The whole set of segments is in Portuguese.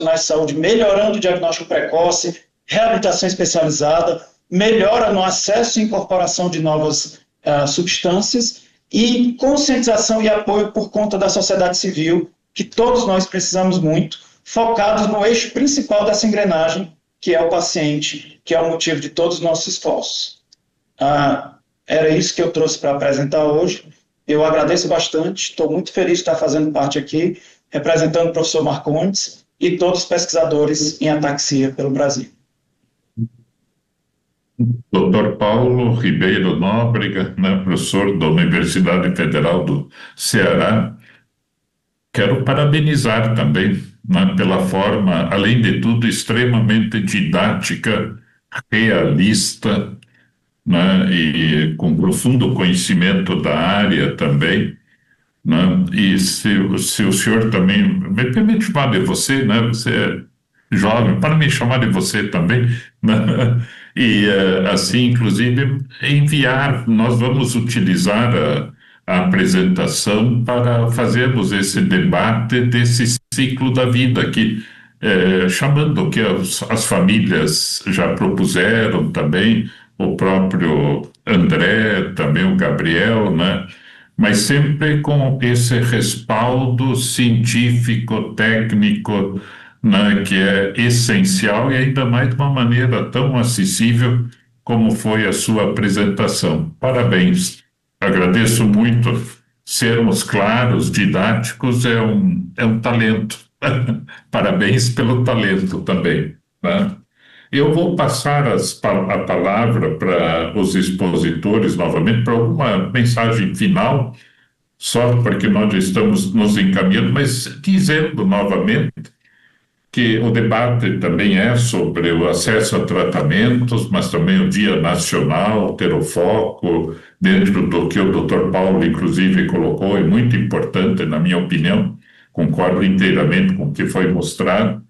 de saúde, melhorando o diagnóstico precoce, reabilitação especializada, melhora no acesso e incorporação de novas substâncias e conscientização e apoio por conta da sociedade civil, que todos nós precisamos muito, focados no eixo principal dessa engrenagem, que é o paciente, que é o motivo de todos os nossos esforços. Era isso que eu trouxe para apresentar hoje. Eu agradeço bastante, estou muito feliz de estar fazendo parte aqui, representando o professor Marcondes e todos os pesquisadores em ataxia pelo Brasil. Dr. Paulo Ribeiro Nóbrega, professor da Universidade Federal do Ceará. Quero parabenizar também, pela forma, além de tudo, extremamente didática, realista, e com profundo conhecimento da área também. E se o senhor também me permite chamar de você, você é jovem, para me chamar de você também, e assim, inclusive, enviar, nós vamos utilizar a apresentação para fazermos esse debate desse ciclo da vida aqui, chamando o que as famílias já propuseram também, o próprio André, também o Gabriel, mas sempre com esse respaldo científico, técnico, que é essencial e ainda mais de uma maneira tão acessível como foi a sua apresentação. Parabéns. Agradeço muito. Sermos claros, didáticos, é um talento. Parabéns pelo talento também. Eu vou passar a palavra para os expositores novamente, para alguma mensagem final, só porque nós já estamos nos encaminhando, mas dizendo novamente que o debate também é sobre o acesso a tratamentos, mas também o Dia Nacional, ter o foco dentro do que o Dr. Paulo, inclusive, colocou, é muito importante, na minha opinião, concordo inteiramente com o que foi mostrado.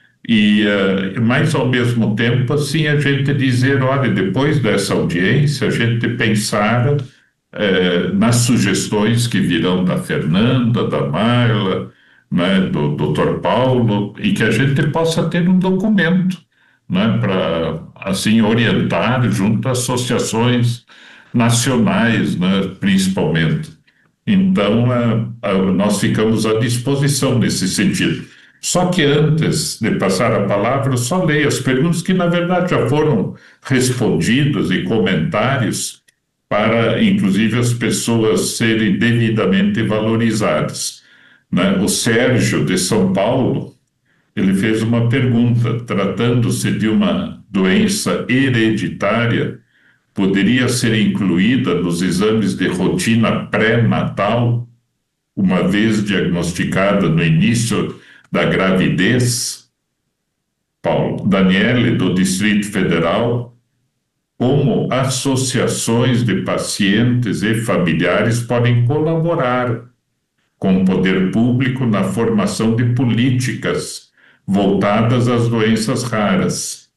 Mas, ao mesmo tempo, assim, a gente dizer, olha, depois dessa audiência, a gente pensar nas sugestões que virão da Fernanda, da Marla, do Dr. Paulo, e que a gente possa ter um documento, para, assim, orientar junto às associações nacionais, principalmente. Então, nós ficamos à disposição nesse sentido. Só que antes de passar a palavra, eu só leio as perguntas que, na verdade, já foram respondidas e comentários para, inclusive, as pessoas serem devidamente valorizadas. O Sérgio, de São Paulo, ele fez uma pergunta. Tratando-se de uma doença hereditária, poderia ser incluída nos exames de rotina pré-natal, uma vez diagnosticada no início da gravidez? Paulo. Daniele, do Distrito Federal, como associações de pacientes e familiares podem colaborar com o poder público na formação de políticas voltadas às doenças raras?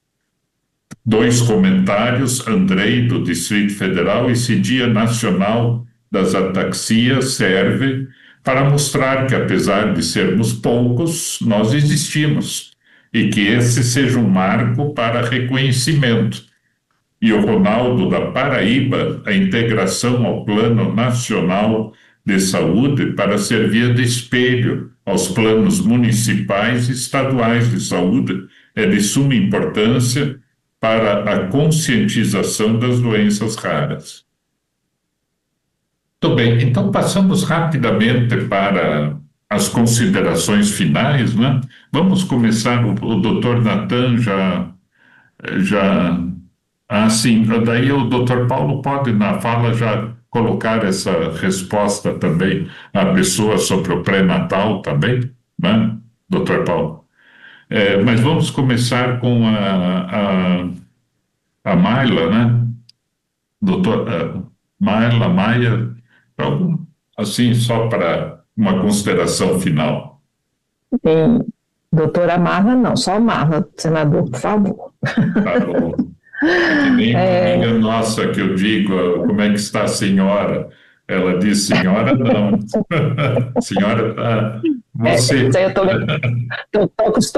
2 comentários. Andrei, do Distrito Federal, esse Dia Nacional das Ataxias serve para mostrar que, apesar de sermos poucos, nós existimos, e que esse seja um marco para reconhecimento. E o Ronaldo, da Paraíba, a integração ao Plano Nacional de Saúde para servir de espelho aos planos municipais e estaduais de saúde é de suma importância para a conscientização das doenças raras. Muito bem, então passamos rapidamente para as considerações finais, Vamos começar, o Dr. Natan sim, daí o Dr. Paulo pode, na fala, já colocar essa resposta também à pessoa sobre o pré-natal também, Dr. Paulo? Mas vamos começar com a Mayla, Doutor Mayla Maia, assim, só para uma consideração final. Bem, doutora Marla, não, só Marla, senador, por favor. Tá bom. É que nem uma amiga nossa que eu digo, como é que está a senhora? Ela diz, senhora não. A senhora está Você. Isso aí eu estou